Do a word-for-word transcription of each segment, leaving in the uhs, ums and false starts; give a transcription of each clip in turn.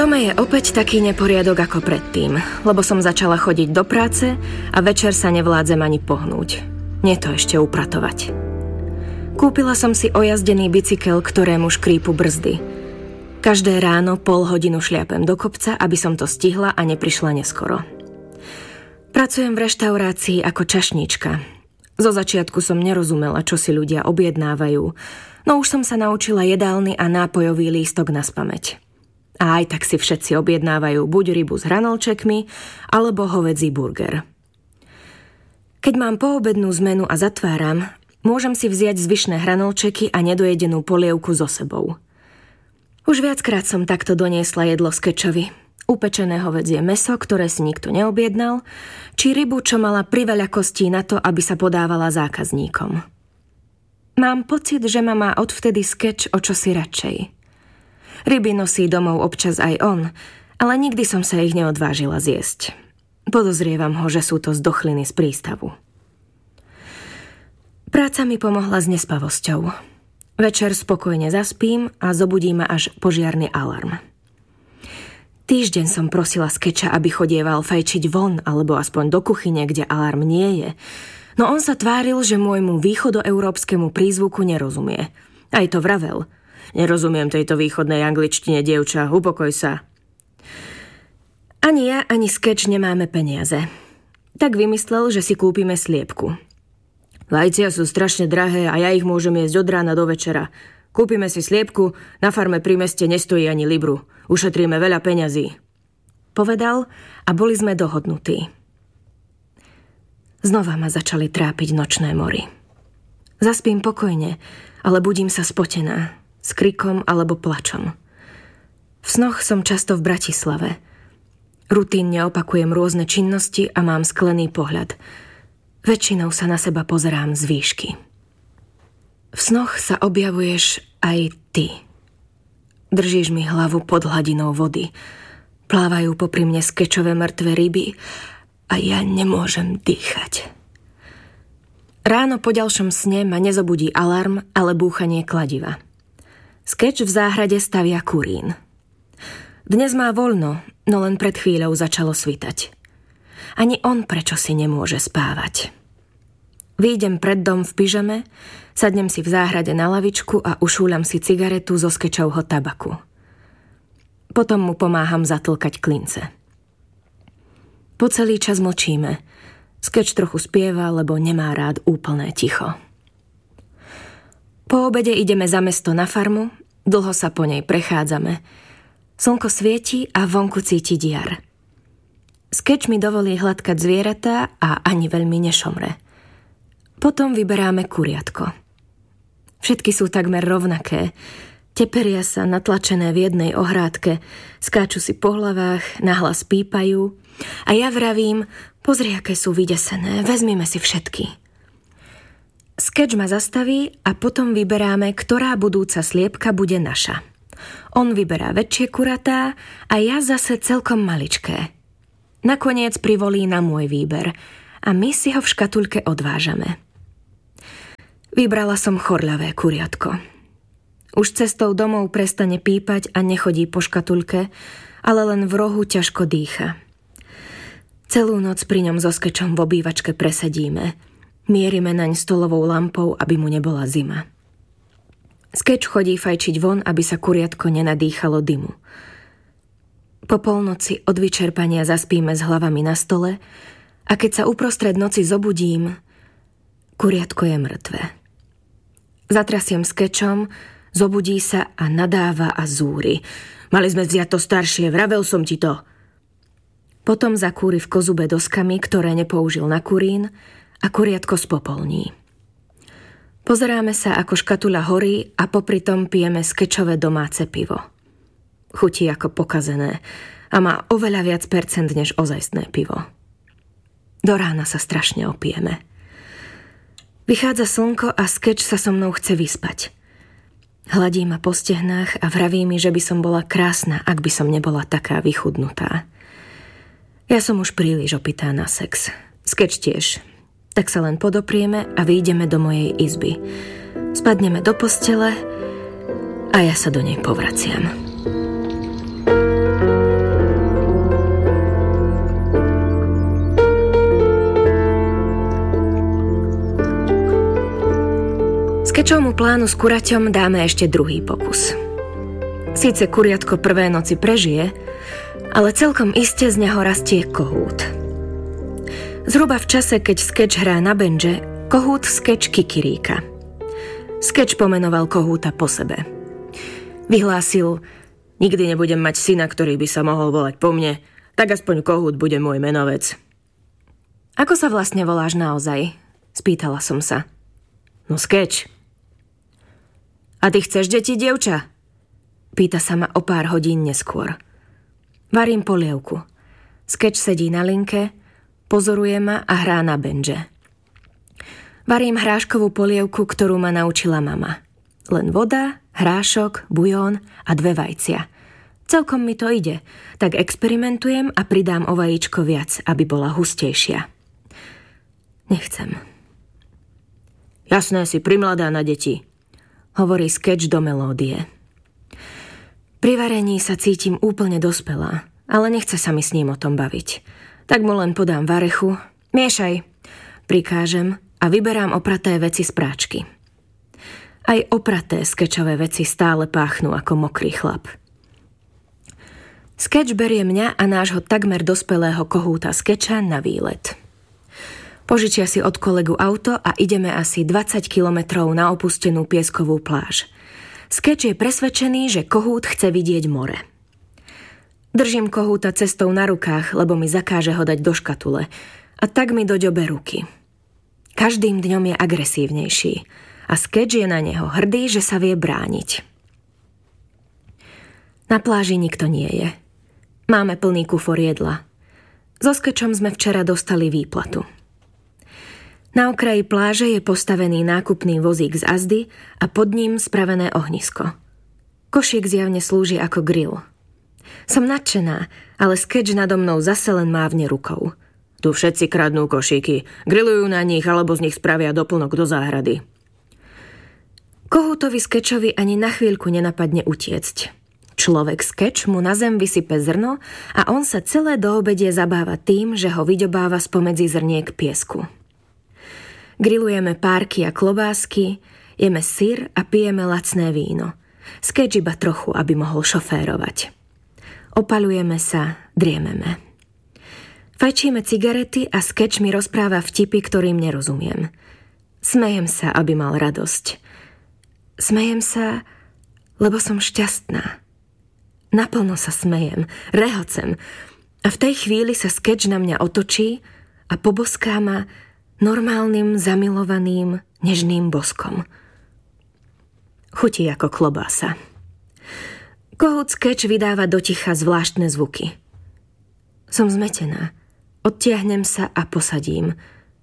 dome je opäť taký neporiadok ako predtým, lebo som začala chodiť do práce a večer sa nevládzem ani pohnúť. Nie to ešte upratovať. Kúpila som si ojazdený bicykel, ktorému škrípu brzdy. Každé ráno pol hodinu šliapem do kopca, aby som to stihla a neprišla neskoro. Pracujem v reštaurácii ako čašníčka. Zo začiatku som nerozumela, čo si ľudia objednávajú, no už som sa naučila jedálny a nápojový lístok naspamäť. A aj tak si všetci objednávajú buď rybu s hranolčekmi, alebo hovedzí burger. Keď mám poobednú zmenu a zatváram, môžem si vziať zvyšné hranolčeky a nedojedenú polievku so sebou. Už viackrát som takto doniesla jedlo Skečovi. Upečené hovädzie mäso, ktoré si nikto neobjednal, či rybu, čo mala priveľa kostí na to, aby sa podávala zákazníkom. Mám pocit, že ma má odvtedy Sketch o čosi radšej. Ryby nosí domov občas aj on, ale nikdy som sa ich neodvážila zjesť. Podozrievam ho, že sú to zdochliny z prístavu. Práca mi pomohla s nespavosťou. Večer spokojne zaspím a zobudí ma až požiarny alarm. Týždeň som prosila Skeča, aby chodieval fajčiť von alebo aspoň do kuchyne, kde alarm nie je. No on sa tváril, že môjmu východoeurópskemu prízvuku nerozumie. Aj to vravel. Nerozumiem tejto východnej angličtine, dievča, upokoj sa. Ani ja, ani Sketch nemáme peniaze. Tak vymyslel, že si kúpime sliepku. Vajcia sú strašne drahé a ja ich môžem jesť od rána do večera. Kúpime si sliepku, na farme pri meste nestojí ani libru. Ušetríme veľa peňazí. Povedal a boli sme dohodnutí. Znova ma začali trápiť nočné mory. Zaspím pokojne, ale budím sa spotená, s krikom alebo plačom. V snoch som často v Bratislave. Rutínne opakujem rôzne činnosti a mám sklený pohľad. Väčšinou sa na seba pozerám z výšky. V snoch sa objavuješ aj ty. Držíš mi hlavu pod hladinou vody. Plávajú popri mne Skečové mŕtve ryby a ja nemôžem dýchať. Ráno po ďalšom sne ma nezobudí alarm, ale búchanie kladiva. Sketch v záhrade stavia kurín. Dnes má voľno, no len pred chvíľou začalo svitať. Ani on prečo si nemôže spávať. Výjdem pred dom v pyžame, sadnem si v záhrade na lavičku a ušúľam si cigaretu zo Skečovho tabaku. Potom mu pomáham zatlkať klince. Po celý čas mlčíme. Sketch trochu spieva, lebo nemá rád úplné ticho. Po obede ideme za mesto na farmu, dlho sa po nej prechádzame. Slnko svieti a vonku cítiť jar. Sketch mi dovolí hladkať zvieratá a ani veľmi nešomre. Potom vyberáme kuriatko. Všetky sú takmer rovnaké. Teperia sa natlačené v jednej ohrádke, skáču si po hlavách, nahlas pípajú a ja vravím, pozri, aké sú vydesené, vezmime si všetky. Sketch ma zastaví a potom vyberáme, ktorá budúca sliepka bude naša. On vyberá väčšie kuratá a ja zase celkom maličké. Nakoniec privolí na môj výber a my si ho v škatuľke odvážame. Vybrala som chorľavé kuriatko. Už cestou domov prestane pípať a nechodí po škatuľke, ale len v rohu ťažko dýcha. Celú noc pri ňom so Skečom v obývačke presedíme. Mierime naň stolovou lampou, aby mu nebola zima. Sketch chodí fajčiť von, aby sa kuriatko nenadýchalo dymu. Po polnoci od vyčerpania zaspíme s hlavami na stole a keď sa uprostred noci zobudím, kuriatko je mŕtve. Zatrasiem Skečom, zobudí sa a nadáva a zúri. Mali sme vziať to staršie, vravel som ti to. Potom zakúri v kozube doskami, ktoré nepoužil na kurín, a kuriatko spopolní. Pozeráme sa, ako škatuľa horí a popri tom pijeme Skečové domáce pivo. Chutí ako pokazené a má oveľa viac percent než ozajstné pivo. Do rána sa strašne opijeme. Vychádza slnko a Sketch sa so mnou chce vyspať. Hladí ma po stehnách a vraví mi, že by som bola krásna, ak by som nebola taká vychudnutá. Ja som už príliš opitá na sex. Sketch tiež. Tak sa len podoprieme a vyjdeme do mojej izby. Spadneme do postele a ja sa do nej povraciam. Skečovmu plánu s kuraťom dáme ešte druhý pokus. Síce kuriatko prvé noci prežije, ale celkom iste z neho rastie kohút. Zhruba v čase, keď Skeč hrá na benže, kohút Skeč kikiríka. Skeč pomenoval kohúta po sebe. Vyhlásil: nikdy nebudem mať syna, ktorý by sa mohol volať po mne, tak aspoň kohút bude môj menovec. Ako sa vlastne voláš naozaj? Spýtala som sa. No Skeč. A ty chceš deti, dievča? Pýta sa ma o pár hodín neskôr. Varím polievku. Skeč sedí na linke, pozoruje ma a hrá na benže. Varím hráškovú polievku, ktorú ma naučila mama. Len voda, hrášok, bujón a dve vajcia. Celkom mi to ide, tak experimentujem a pridám o vajíčko viac, aby bola hustejšia. Nechcem. Jasné, si primladá na deti, hovorí Skeč do melódie. Pri varení sa cítim úplne dospelá, ale nechce sa mi s ním o tom baviť. Tak mu len podám varechu, miešaj, prikážem a vyberám opraté veci z práčky. Aj opraté Skečové veci stále páchnú ako mokrý chlap. Skeč berie mňa a nášho takmer dospelého kohúta Skeča na výlet. Požičia si od kolegu auto a ideme asi dvadsať kilometrov na opustenú pieskovú pláž. Skeč je presvedčený, že kohút chce vidieť more. Držím kohúta cestou na rukách, lebo mi zakáže ho dať do škatule, a tak mi doďobe ruky. Každým dňom je agresívnejší a Skeč je na neho hrdý, že sa vie brániť. Na pláži nikto nie je. Máme plný kufor jedla. So Skečom sme včera dostali výplatu. Na okraji pláže je postavený nákupný vozík z azdy a pod ním spravené ohnisko. Košík zjavne slúži ako grill. Som nadšená, ale Skeč nado mnou zase len mávne rukou. Tu všetci kradnú košíky, grillujú na nich alebo z nich spravia doplnok do záhrady. Kohútovi Skečovi ani na chvíľku nenapadne utiecť. Človek Skeč mu na zem vysype zrno a on sa celé do obedie zabáva tým, že ho vyďobáva spomedzi zrniek piesku. Grillujeme párky a klobásky, jeme syr a pijeme lacné víno. Skeč iba trochu, aby mohol šoférovať. Opaľujeme sa, driememe. Fajčíme cigarety a Skeč mi rozpráva vtipy, ktorým nerozumiem. Smejem sa, aby mal radosť. Smejem sa, lebo som šťastná. Naplno sa smejem, rehocem. A v tej chvíli sa Skeč na mňa otočí a poboská ma normálnym, zamilovaným, nežným boskom. Chutí ako klobása. Kohút Skeč vydáva doticha zvláštne zvuky. Som zmetená. Odtiahnem sa a posadím.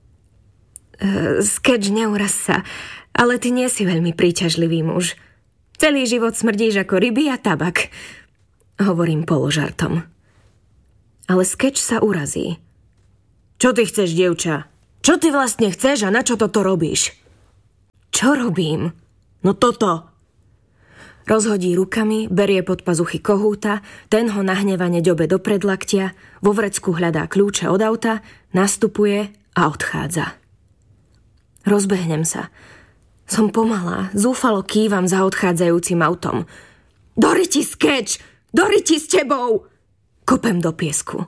E, Skeč, neuraz sa, ale ty nie si veľmi príťažlivý muž. Celý život smrdíš ako ryby a tabak. Hovorím položartom. Ale Skeč sa urazí. Čo ty chceš, dievča? Čo ty vlastne chceš a na čo toto robíš? Čo robím? No toto. Rozhodí rukami, berie pod pazuchy kohúta, ten ho nahnevane ďobe do predlaktia, vo vrecku hľadá kľúče od auta, nastupuje a odchádza. Rozbehnem sa. Som pomalá, zúfalo kývam za odchádzajúcim autom. Do riti, Skeč! Do riti s tebou! Kopem do piesku.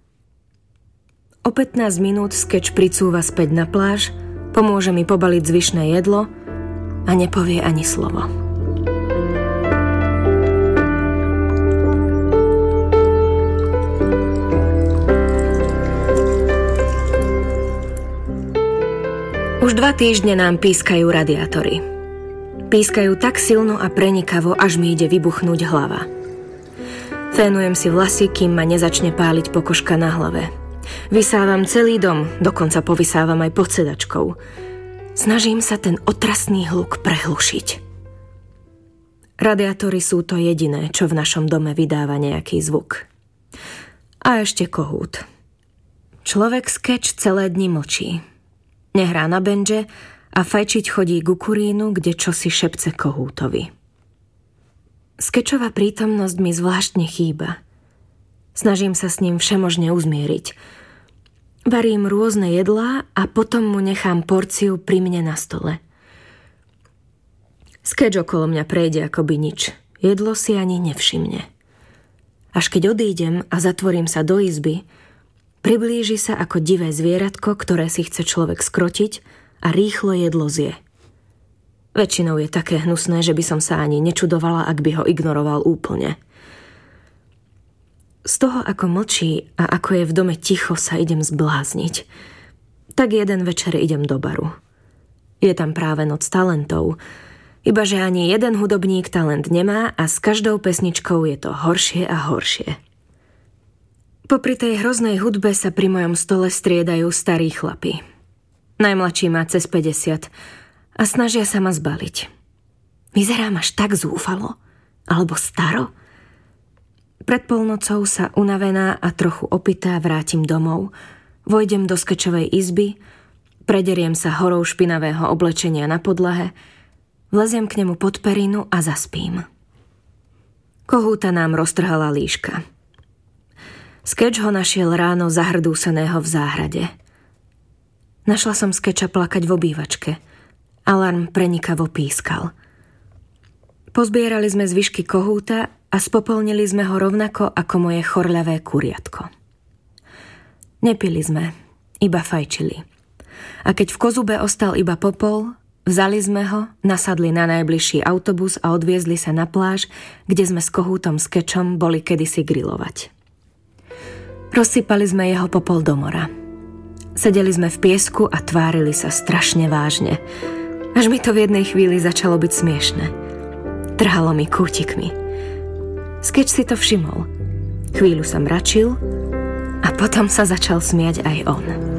O pätnásť minút Skeč pricúva späť na pláž, pomôže mi pobaliť zvyšné jedlo a nepovie ani slovo. Už dva týždne nám pískajú radiátory. Pískajú tak silno a prenikavo, až mi ide vybuchnúť hlava. Fénujem si vlasy, kým ma nezačne páliť pokožka na hlave. Vysávam celý dom, dokonca povysávam aj pod sedačkou. Snažím sa ten otrasný hluk prehlušiť. Radiátory sú to jediné, čo v našom dome vydáva nejaký zvuk. A ešte kohút. Človek Skeč celé dni mlčí. Nehrá na benže a fajčiť chodí k kurínu, kde čosi šepce kohútovi. Skečová prítomnosť mi zvláštne chýba. Snažím sa s ním všemožne uzmieriť. Varím rôzne jedlá a potom mu nechám porciu pri mne na stole. Sketch okolo mňa prejde akoby nič. Jedlo si ani nevšimne. Až keď odídem a zatvorím sa do izby, priblíži sa ako divé zvieratko, ktoré si chce človek skrotiť a rýchlo jedlo zje. Väčšinou je také hnusné, že by som sa ani nečudovala, ak by ho ignoroval úplne. Z toho, ako mlčí a ako je v dome ticho, sa idem zblázniť. Tak jeden večer idem do baru. Je tam práve noc talentov, ibaže ani jeden hudobník talent nemá a s každou pesničkou je to horšie a horšie. Popri tej hroznej hudbe sa pri mojom stole striedajú starí chlapi. Najmladší má cez päťdesiat a snažia sa ma zbaliť. Vyzerám až tak zúfalo, alebo staro. Pred polnocou sa unavená a trochu opitá vrátim domov, vojdem do skečovej izby, prederiem sa horou špinavého oblečenia na podlahe, vleziem k nemu pod perinu a zaspím. Kohúta nám roztrhala líška. Sketch ho našiel ráno zahrdúseného v záhrade. Našla som Sketcha plakať v obývačke. Alarm prenikavo pískal. Pozbierali sme zvyšky kohúta a spopolnili sme ho rovnako ako moje chorľavé kuriatko. Nepili sme, iba fajčili. A keď v kozube ostal iba popol, vzali sme ho, nasadli na najbližší autobus a odviezli sa na pláž, kde sme s kohútom Sketchom boli kedysi grilovať. Rozsypali sme jeho popol do mora. Sedeli sme v piesku a tvárili sa strašne vážne. Až mi to v jednej chvíli začalo byť smiešne. Trhalo mi kútikmi. Sketch si to všimol. Chvíľu sa mračil a potom sa začal smiať aj on.